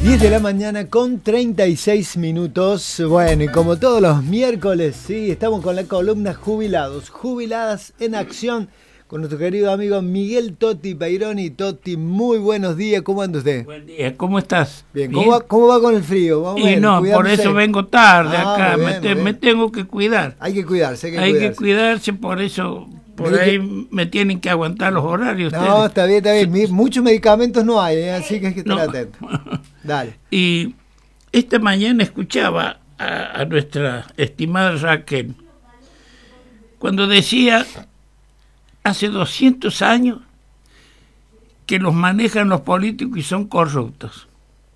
10 de la mañana con 36 minutos. Bueno, y como todos los miércoles, sí, estamos con la columna Jubilados, Jubiladas en Acción, con nuestro querido amigo Miguel Totti Peironi. Totti, muy buenos días, ¿cómo anda usted? Buen día, ¿cómo estás? Bien, ¿cómo va con el frío? Vamos y no, cuidándose. por eso vengo tarde acá, muy bien. me tengo que cuidar. Hay que cuidarse, hay que cuidarse, por eso, por ahí me tienen que aguantar los horarios. No, ustedes. está bien. Muchos medicamentos no hay, así que hay que estar atento. Dale. Y esta mañana escuchaba a nuestra estimada Raquel cuando decía hace 200 años que los manejan los políticos y son corruptos.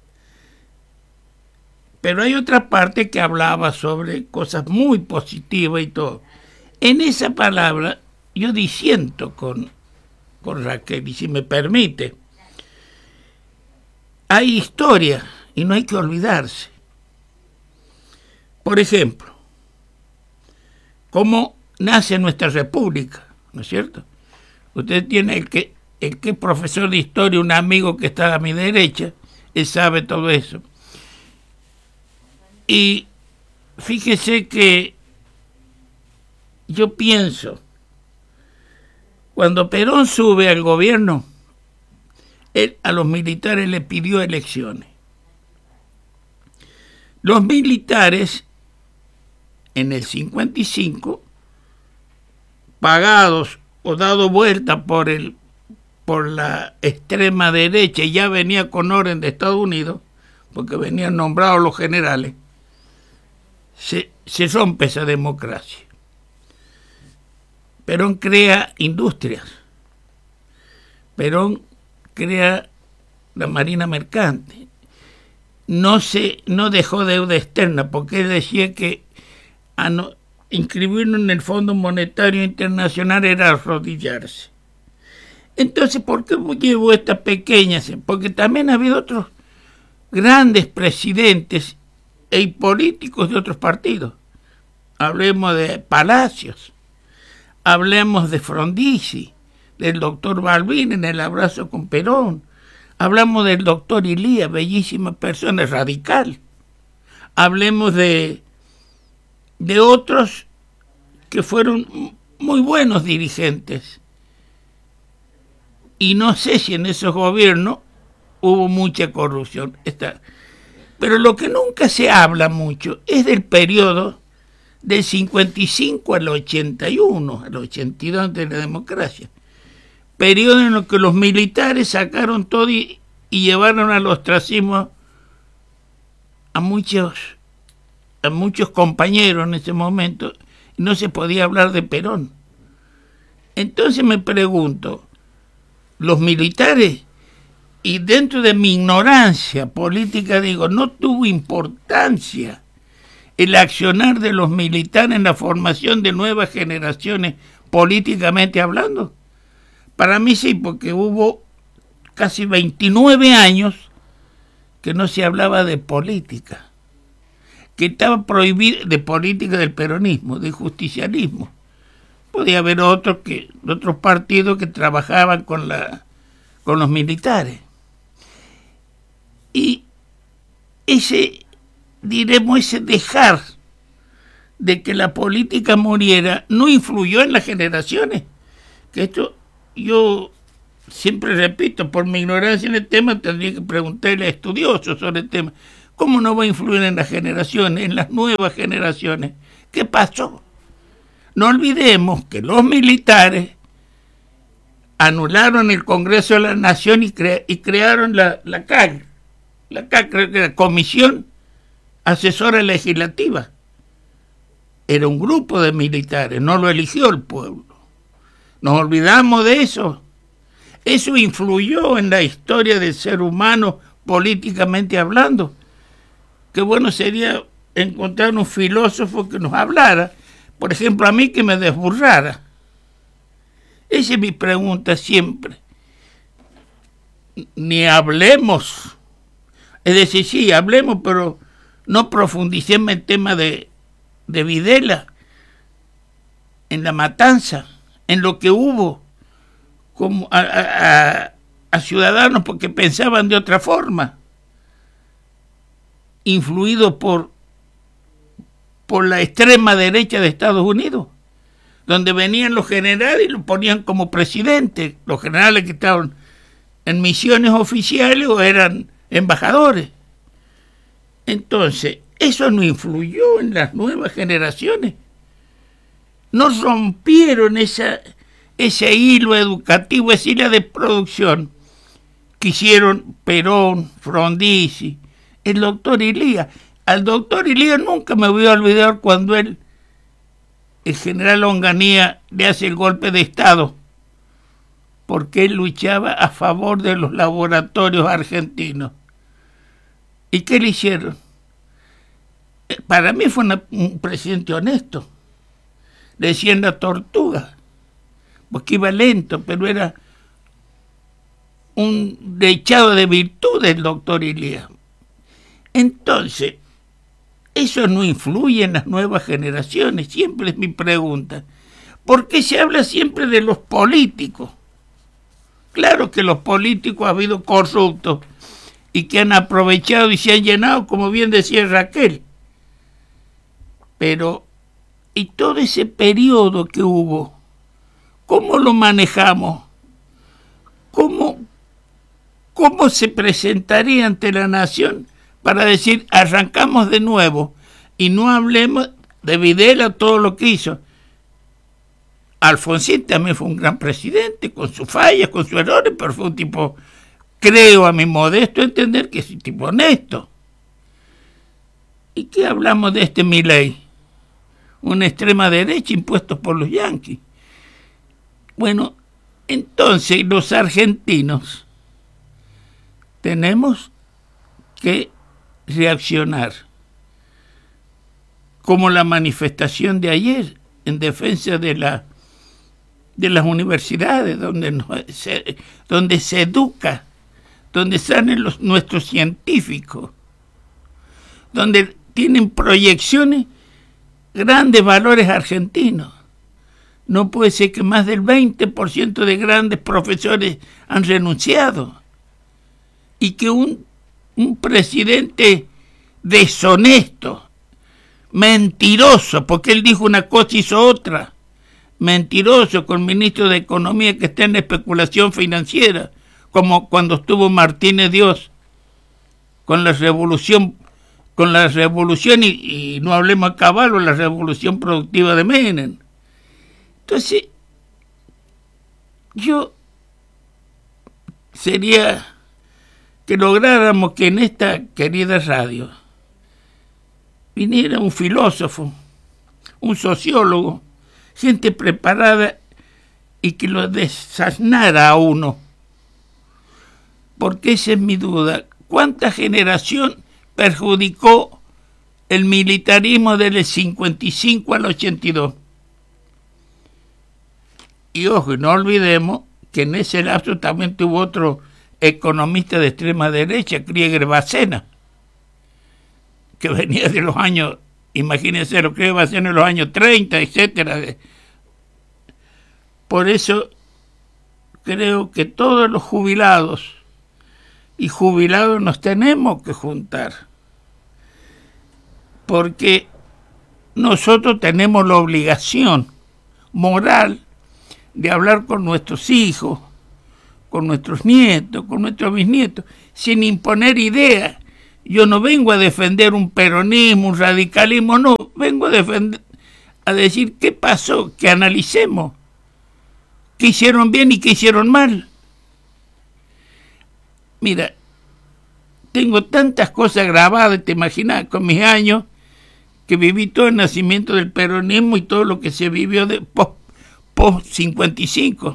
Pero hay otra parte que hablaba sobre cosas muy positivas y todo. En esa palabra yo disiento con Raquel, y si me permite, hay historia y no hay que olvidarse. Por ejemplo, cómo nace nuestra república, ¿no es cierto? Usted tiene el que es profesor de historia, un amigo que está a mi derecha, él sabe todo eso. Y fíjese que yo pienso, cuando Perón sube al gobierno, él a los militares le pidió elecciones. Los militares, en el 55, pagados o dado vuelta por la extrema derecha, y ya venía con orden de Estados Unidos, porque venían nombrados los generales, se rompe esa democracia. Perón crea industrias. Perón crea la Marina Mercante. No dejó deuda externa, porque él decía que inscribirnos en el Fondo Monetario Internacional era arrodillarse. Entonces, ¿por qué llevo esta pequeña? Porque también ha habido otros grandes presidentes y políticos de otros partidos. Hablemos de Palacios, hablemos de Frondizi, del doctor Balbín en el abrazo con Perón, hablamos del doctor Ilía, bellísima persona, radical. Hablemos de otros que fueron muy buenos dirigentes. Y no sé si en esos gobiernos hubo mucha corrupción. Pero lo que nunca se habla mucho es del periodo del 55 al 81, al 82 de la democracia. Periodo en el que los militares sacaron todo y llevaron al ostracismo a muchos compañeros en ese momento, y no se podía hablar de Perón. Entonces me pregunto, los militares, y dentro de mi ignorancia política digo, ¿no tuvo importancia el accionar de los militares en la formación de nuevas generaciones políticamente hablando? Para mí sí, porque hubo casi 29 años que no se hablaba de política, que estaba prohibido, de política del peronismo, del justicialismo. Podía haber otros partidos que trabajaban con los militares. Y ese dejar de que la política muriera no influyó en las generaciones. Que esto yo siempre repito, por mi ignorancia en el tema, tendría que preguntarle a estudiosos sobre el tema. ¿Cómo no va a influir en las generaciones, en las nuevas generaciones? ¿Qué pasó? No olvidemos que los militares anularon el Congreso de la Nación y crearon la CAL, la Comisión Asesora Legislativa. Era un grupo de militares, no lo eligió el pueblo. Nos olvidamos de eso. Eso influyó en la historia del ser humano políticamente hablando. Qué bueno sería encontrar un filósofo que nos hablara, por ejemplo, a mí, que me desburrara. Esa es mi pregunta siempre. Ni hablemos, es decir, sí, hablemos, pero no profundicemos en el tema de Videla, en la matanza, en lo que hubo como a ciudadanos porque pensaban de otra forma. influido por la extrema derecha de Estados Unidos, donde venían los generales y los ponían como presidente, los generales que estaban en misiones oficiales o eran embajadores. Entonces, eso no influyó en las nuevas generaciones. No rompieron ese hilo educativo, esa hilo de producción que hicieron Perón, Frondizi, el doctor Ilía. Al doctor Ilía nunca me voy a olvidar cuando el general Onganía le hace el golpe de Estado, porque él luchaba a favor de los laboratorios argentinos. ¿Y qué le hicieron? Para mí fue un presidente honesto. Le decían la tortuga, porque iba lento, pero era un dechado de virtud el doctor Ilía. Entonces, eso no influye en las nuevas generaciones, siempre es mi pregunta. ¿Por qué se habla siempre de los políticos? Claro que los políticos ha habido corruptos y que han aprovechado y se han llenado, como bien decía Raquel. Pero, ¿y todo ese periodo que hubo? ¿Cómo lo manejamos? ¿Cómo se presentaría ante la nación para decir, arrancamos de nuevo y no hablemos de Videla, todo lo que hizo? Alfonsín también fue un gran presidente, con sus fallas, con sus errores, pero fue un tipo, creo a mi modesto entender, que es un tipo honesto. ¿Y qué hablamos de este Milei? Una extrema derecha impuestos por los yanquis. Bueno, entonces los argentinos tenemos que reaccionar como la manifestación de ayer en defensa de las universidades, donde se educa, donde salen nuestros científicos, donde tienen proyecciones grandes valores argentinos. No puede ser que más del 20% de grandes profesores han renunciado y que un presidente deshonesto, mentiroso, porque él dijo una cosa y hizo otra, mentiroso, con el ministro de Economía que está en la especulación financiera, como cuando estuvo Martínez Dios con la revolución y no hablemos a caballo, la revolución productiva de Menem. Entonces, yo sería que lográramos que en esta querida radio viniera un filósofo, un sociólogo, gente preparada y que lo desasnara a uno. Porque esa es mi duda. ¿Cuánta generación perjudicó el militarismo del 55 al 82? Y ojo, no olvidemos que en ese lapso también tuvo otro economista de extrema derecha, Krieger Bacena, que venía de los años, imagínense lo que Bacena en los años 30, etcétera. Por eso creo que todos los jubilados y jubilados nos tenemos que juntar, porque nosotros tenemos la obligación moral de hablar con nuestros hijos, con nuestros nietos, con nuestros bisnietos, sin imponer ideas. Yo no vengo a defender un peronismo, un radicalismo, no, vengo a decir qué pasó, que analicemos qué hicieron bien y qué hicieron mal. Mira, tengo tantas cosas grabadas, te imaginas, con mis años, que viví todo el nacimiento del peronismo y todo lo que se vivió de post 55,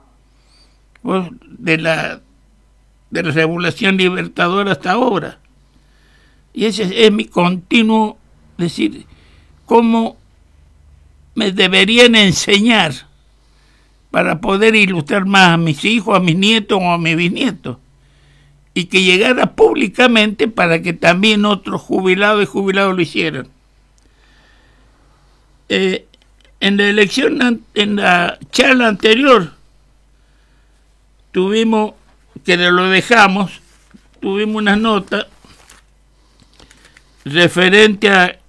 de la Revolución Libertadora hasta ahora. Y ese es mi continuo decir, cómo me deberían enseñar para poder ilustrar más a mis hijos, a mis nietos o a mis bisnietos, y que llegara públicamente para que también otros jubilados y jubilados lo hicieran. En la elección, en la charla anterior, tuvimos, que lo dejamos, tuvimos una nota referente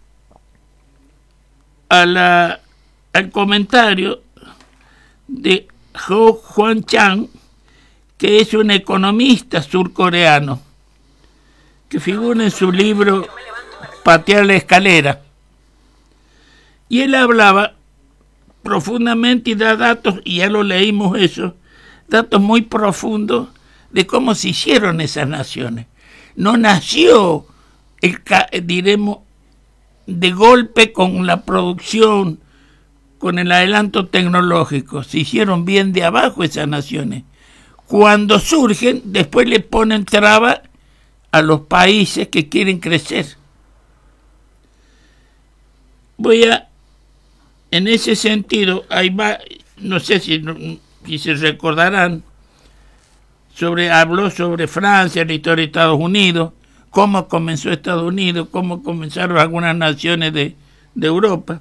al comentario de Ho Hwan Chang, que es un economista surcoreano, que figura en su libro Patear la escalera. Y él hablaba profundamente y da datos, y ya lo leímos eso, datos muy profundos de cómo se hicieron esas naciones. No nació, diremos, de golpe con la producción, con el adelanto tecnológico. Se hicieron bien de abajo esas naciones. Cuando surgen, después le ponen traba a los países que quieren crecer. En ese sentido, ahí va, no sé si se recordarán, habló sobre Francia, la historia de Estados Unidos, cómo comenzó Estados Unidos, cómo comenzaron algunas naciones de Europa.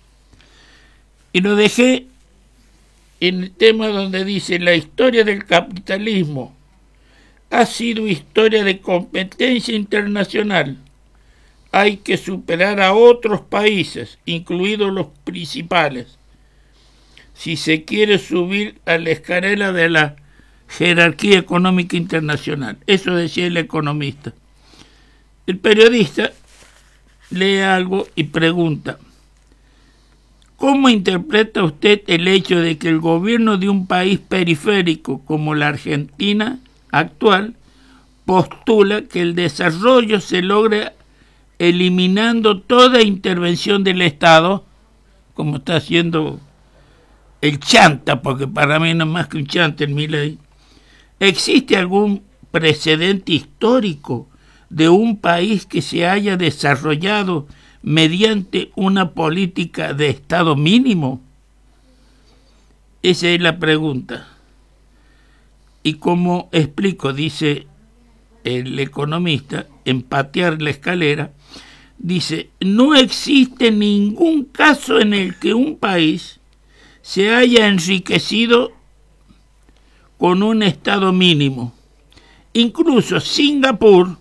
Y lo dejé en el tema donde dice: la historia del capitalismo ha sido historia de competencia internacional. Hay que superar a otros países, incluidos los principales, si se quiere subir a la escalera de la jerarquía económica internacional. Eso decía el economista. El periodista lee algo y pregunta: ¿cómo interpreta usted el hecho de que el gobierno de un país periférico como la Argentina actual postula que el desarrollo se logre eliminando toda intervención del Estado, como está haciendo el chanta, porque para mí no es más que un chanta en Milei? ¿Existe algún precedente histórico de un país que se haya desarrollado mediante una política de Estado mínimo? Esa es la pregunta. Y como explico, dice el economista, en Patear la escalera, dice: no existe ningún caso en el que un país se haya enriquecido con un Estado mínimo. Incluso Singapur,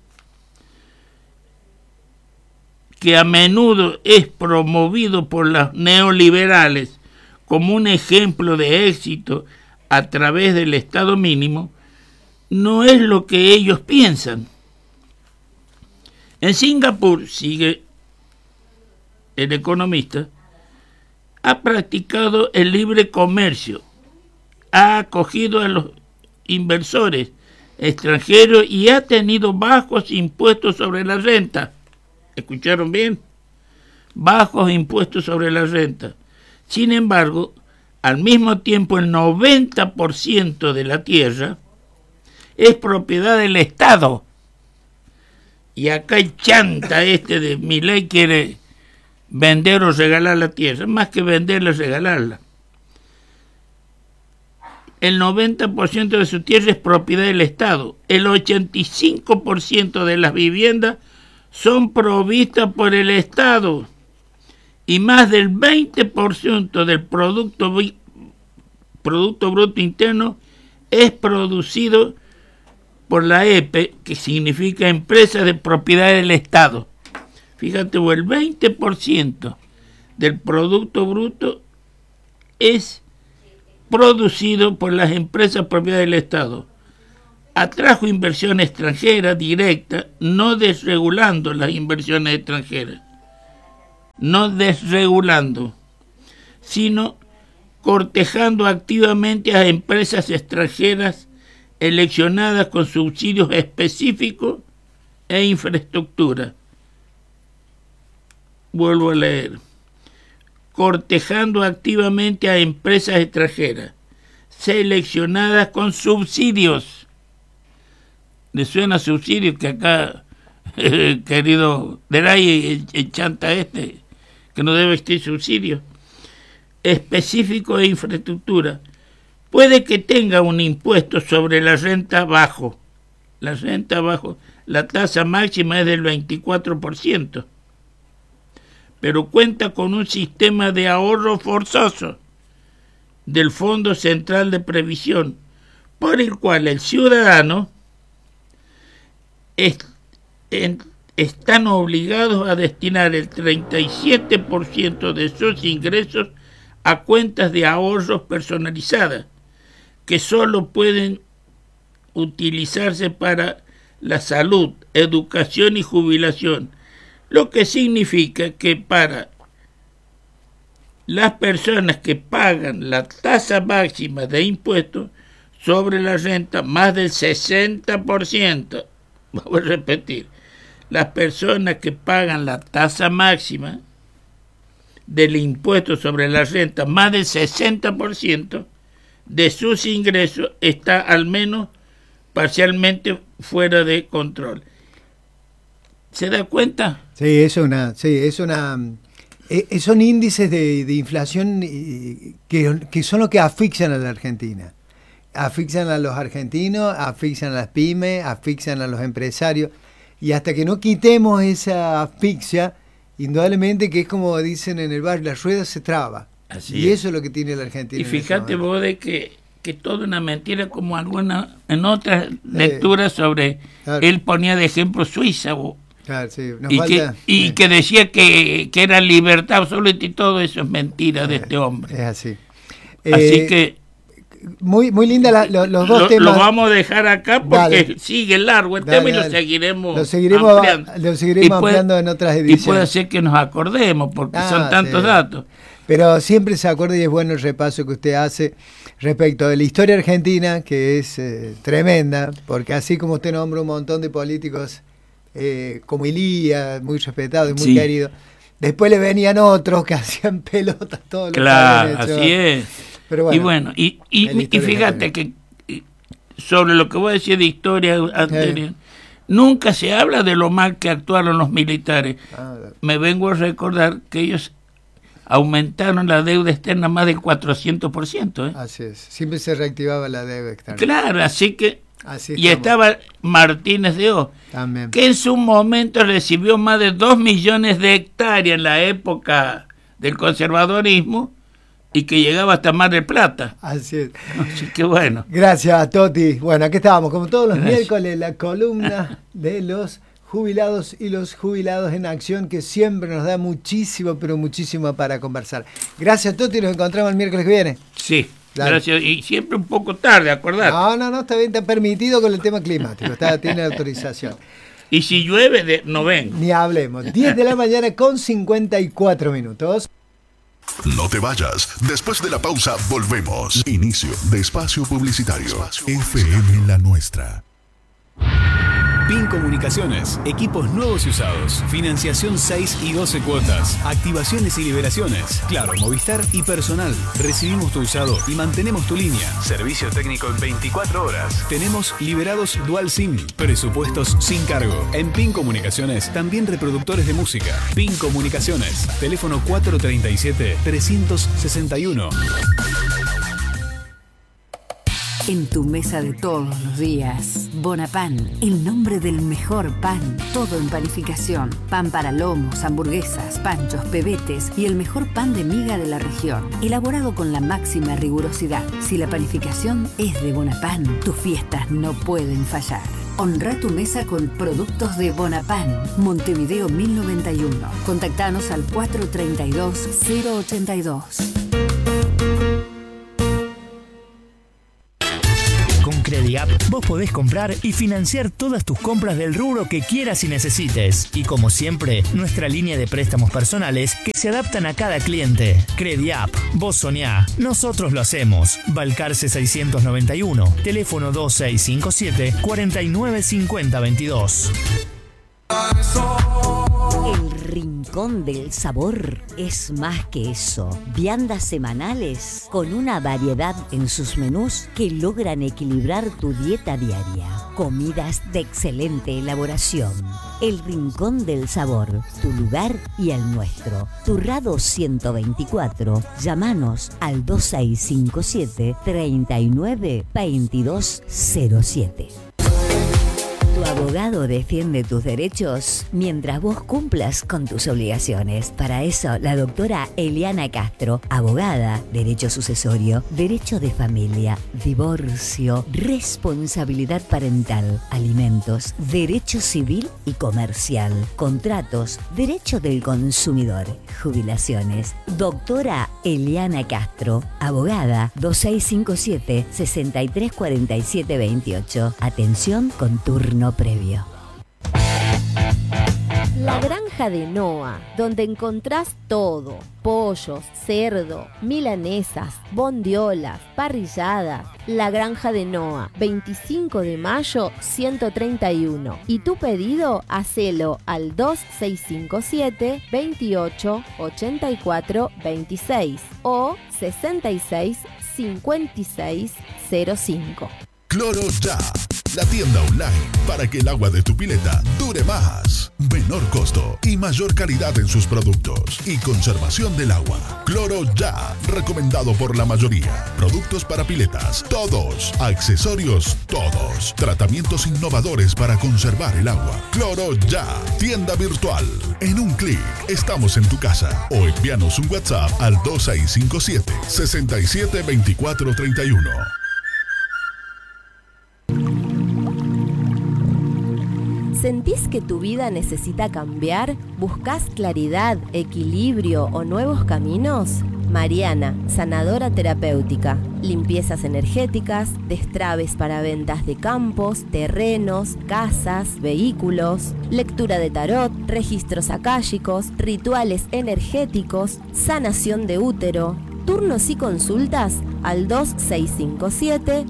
que a menudo es promovido por los neoliberales como un ejemplo de éxito a través del Estado mínimo, no es lo que ellos piensan. En Singapur, sigue el economista, ha practicado el libre comercio, ha acogido a los inversores extranjeros y ha tenido bajos impuestos sobre la renta. ¿Escucharon bien? Bajos impuestos sobre la renta. Sin embargo, al mismo tiempo el 90% de la tierra es propiedad del Estado. Y acá el chanta de Milei quiere vender o regalar la tierra. Más que venderla, regalarla. El 90% de su tierra es propiedad del Estado. El 85% de las viviendas son provistas por el Estado. Y más del 20% del Producto Bruto Interno es producido por la EPE, que significa Empresa de Propiedad del Estado. Fíjate, el 20% del Producto Bruto es producido por las empresas propiedad del Estado. Atrajo inversión extranjera directa, no desregulando las inversiones extranjeras. No desregulando, sino cortejando activamente a empresas extranjeras eleccionadas con subsidios específicos e infraestructura. Vuelvo a leer. Cortejando activamente a empresas extranjeras seleccionadas con subsidios. ¿Le suena subsidio? Que acá, querido Delay, el chanta que no debe existir subsidio. Específico e infraestructura. Puede que tenga un impuesto sobre la renta bajo. La renta bajo, la tasa máxima es del 24%. Pero cuenta con un sistema de ahorro forzoso del Fondo Central de Previsión, por el cual el ciudadano están obligados a destinar el 37% de sus ingresos a cuentas de ahorros personalizadas, que solo pueden utilizarse para la salud, educación y jubilación, lo que significa que para las personas que pagan la tasa máxima de impuestos sobre la renta, más del 60%, vamos a repetir, las personas que pagan la tasa máxima del impuesto sobre la renta, más del 60% de sus ingresos está al menos parcialmente fuera de control. ¿Se da cuenta? Sí, son índices de inflación que son los que asfixian a la Argentina. Asfixian a los argentinos, asfixian a las pymes, asfixian a los empresarios. Y hasta que no quitemos esa asfixia, indudablemente que es como dicen en el barrio, la rueda se traba. Así es. Eso es lo que tiene la Argentina. Y fíjate vos de que toda una mentira, como alguna en otras lecturas sobre, claro, él ponía de ejemplo Suiza, claro, sí, que decía que era libertad absoluta, y todo eso es mentira de este hombre. Es así. Así que muy linda los dos temas. Lo vamos a dejar acá porque sigue largo el tema y lo seguiremos ampliando. Lo seguiremos ampliando en otras ediciones. Y puede ser que nos acordemos porque son tantos datos. Pero siempre se acuerda, y es bueno el repaso que usted hace respecto de la historia argentina, que es tremenda, porque así como usted nombra un montón de políticos como Ilía, muy respetado y muy querido, después le venían otros que hacían pelotas todo lo que habían hecho. Así es. Pero bueno, y fíjate que sobre lo que voy a decir de historia anterior, nunca se habla de lo mal que actuaron los militares. Me vengo a recordar que ellos aumentaron la deuda externa más del 400%. Así es, siempre se reactivaba la deuda externa. Claro, así que y estaba Martínez de O, también, que en su momento recibió más de 2 millones de hectáreas en la época del conservadorismo, y que llegaba hasta Mar del Plata. Así es. Así que bueno. Gracias, Toti. Bueno, aquí estábamos, como todos los miércoles, la columna de los jubilados y los jubilados en acción, que siempre nos da muchísimo, pero muchísimo para conversar. Gracias, Toti. Nos encontramos el miércoles que viene. Sí, dale. Gracias. Y siempre un poco tarde, acordate. No, está bien, está permitido con el tema climático. Tiene autorización. Y si llueve, no ven. Ni hablemos. 10 de la mañana con 54 minutos. No te vayas. Después de la pausa volvemos. Inicio de espacio publicitario. FM La Nuestra. PIN Comunicaciones, equipos nuevos y usados, financiación 6 y 12 cuotas, activaciones y liberaciones, claro, Movistar y personal. Recibimos tu usado y mantenemos tu línea. Servicio técnico en 24 horas. Tenemos liberados Dual SIM, presupuestos sin cargo. En PIN Comunicaciones, también reproductores de música. PIN Comunicaciones, teléfono 437-361. En tu mesa de todos los días, Bonapan, el nombre del mejor pan, todo en panificación. Pan para lomos, hamburguesas, panchos, pebetes y el mejor pan de miga de la región, elaborado con la máxima rigurosidad. Si la panificación es de Bonapan, tus fiestas no pueden fallar. Honra tu mesa con productos de Bonapan, Montevideo 1091. Contactanos al 432-082. Con CrediApp vos podés comprar y financiar todas tus compras del rubro que quieras y necesites. Y como siempre, nuestra línea de préstamos personales que se adaptan a cada cliente. CrediApp, vos soñá, nosotros lo hacemos. Balcarce 691, teléfono 2657-495022. El Rincón del Sabor es más que eso. Viandas semanales con una variedad en sus menús que logran equilibrar tu dieta diaria. Comidas de excelente elaboración. El Rincón del Sabor, tu lugar y el nuestro. Turrado 124. Llámanos al 2657 392207. Tu abogado defiende tus derechos mientras vos cumplas con tus obligaciones. Para eso, la doctora Eliana Castro, abogada, derecho sucesorio, derecho de familia, divorcio, responsabilidad parental, alimentos, derecho civil y comercial, contratos, derecho del consumidor, jubilaciones. Doctora Eliana Castro, abogada, 2657-634728. Atención con turno previo. La Granja de Noa, donde encontrás todo: pollos, cerdo, milanesas, bondiolas, parrilladas. La Granja de Noa, 25 de mayo 131. Y tu pedido, hacelo al 2657 28 84 26 o 66 56 05. Cloro Ya, la tienda online para que el agua de tu pileta dure más. Menor costo y mayor calidad en sus productos y conservación del agua. Cloro Ya, recomendado por la mayoría. Productos para piletas, todos. Accesorios, todos. Tratamientos innovadores para conservar el agua. Cloro Ya, tienda virtual. En un clic, estamos en tu casa. O envíanos un WhatsApp al 2657 67 24 31. ¿Sentís que tu vida necesita cambiar? ¿Buscas claridad, equilibrio o nuevos caminos? Mariana, sanadora terapéutica. Limpiezas energéticas, destraves para ventas de campos, terrenos, casas, vehículos, lectura de tarot, registros akáshicos, rituales energéticos, sanación de útero. Turnos y consultas al 2657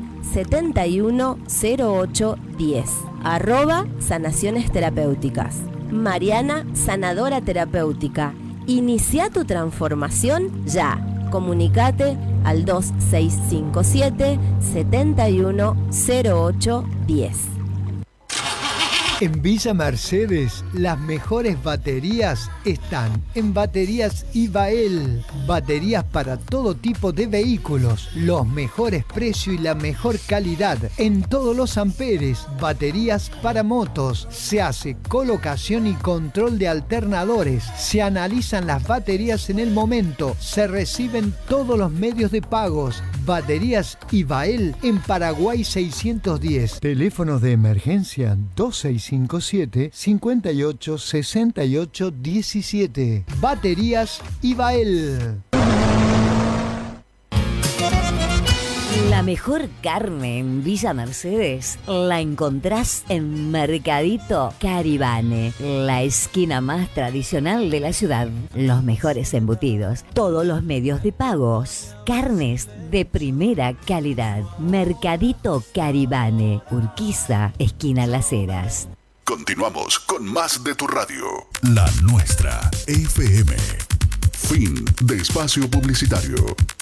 710810. @sanaciones terapéuticas. Mariana, sanadora terapéutica. Inicia tu transformación ya. Comunicate al 2657 710810. En Villa Mercedes, las mejores baterías están en Baterías Ibael. Baterías para todo tipo de vehículos, los mejores precios y la mejor calidad en todos los amperes. Baterías para motos, se hace colocación y control de alternadores, se analizan las baterías en el momento, se reciben todos los medios de pagos. Baterías Ibael en Paraguay 610. Teléfonos de emergencia 2657 58 68 17. Baterías Ibael. La mejor carne en Villa Mercedes la encontrás en Mercadito Caribane, la esquina más tradicional de la ciudad. Los mejores embutidos, todos los medios de pagos, carnes de primera calidad. Mercadito Caribane, Urquiza, esquina Las Heras. Continuamos con más de tu radio. La nuestra, FM. Fin de espacio publicitario.